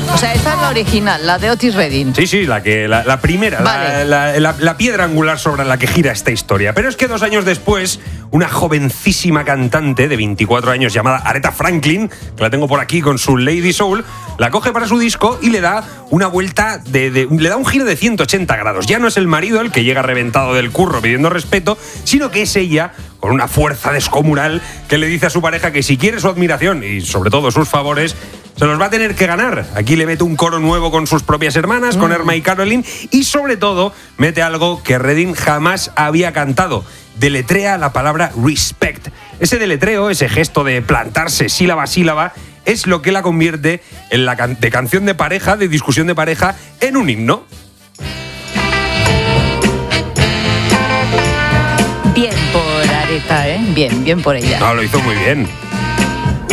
O sea, esta es la original, la de Otis Redding. Sí, la primera, vale. la piedra angular sobre la que gira esta historia. Pero es que 2 años después, una jovencísima cantante de 24 años llamada Aretha Franklin, que la tengo por aquí con su Lady Soul, la coge para su disco y le da una vuelta, le da un giro de 180 grados. Ya no es el marido el que llega reventado del curro pidiendo respeto, sino que es ella, con una fuerza descomunal, que le dice a su pareja que si quiere su admiración y sobre todo sus favores, se los va a tener que ganar. Aquí le mete un coro nuevo con sus propias hermanas, con Irma y Caroline, y sobre todo mete algo que Redding jamás había cantado. Deletrea la palabra respect. Ese deletreo, ese gesto de plantarse sílaba a sílaba, es lo que la convierte en de canción de pareja, de discusión de pareja, en un himno. Bien por Aretha, ¿eh? Bien por ella. No, lo hizo muy bien.